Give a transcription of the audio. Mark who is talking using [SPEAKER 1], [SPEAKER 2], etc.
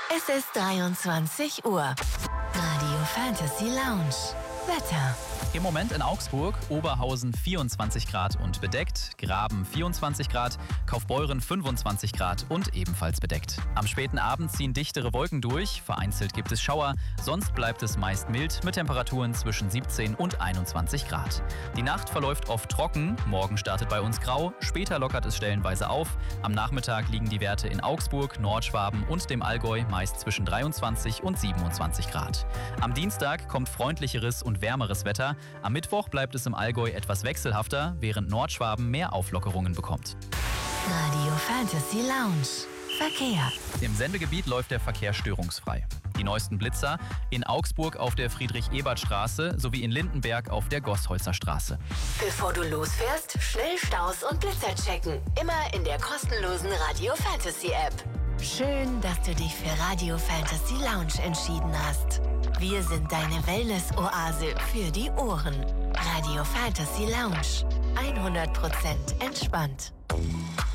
[SPEAKER 1] Es ist 23 Uhr. Radio Fantasy Lounge. Wetter.
[SPEAKER 2] Im Moment in Augsburg, Oberhausen 24 Grad und bedeckt, Graben 24 Grad, Kaufbeuren 25 Grad und ebenfalls bedeckt. Am späten Abend ziehen dichtere Wolken durch, vereinzelt gibt es Schauer, sonst bleibt es meist mild mit Temperaturen zwischen 17 und 21 Grad. Die Nacht verläuft oft trocken, morgen startet bei uns grau, später lockert es stellenweise auf. Am Nachmittag liegen die Werte in Augsburg, Nordschwaben und dem Allgäu meist zwischen 23 und 27 Grad. Am Dienstag kommt freundlicheres und wärmeres Wetter. Am Mittwoch bleibt es im Allgäu etwas wechselhafter, während Nordschwaben mehr Auflockerungen bekommt.
[SPEAKER 1] Radio Fantasy Lounge. Verkehr.
[SPEAKER 2] Im Sendegebiet läuft der Verkehr störungsfrei. Die neuesten Blitzer in Augsburg auf der Friedrich-Ebert-Straße sowie in Lindenberg auf der Gossholzer Straße.
[SPEAKER 1] Bevor du losfährst, schnell Staus und Blitzer checken. Immer in der kostenlosen Radio Fantasy App. Schön, dass du dich für Radio Fantasy Lounge entschieden hast. Wir sind deine Wellness-Oase für die Ohren. Radio Fantasy Lounge. 100% entspannt.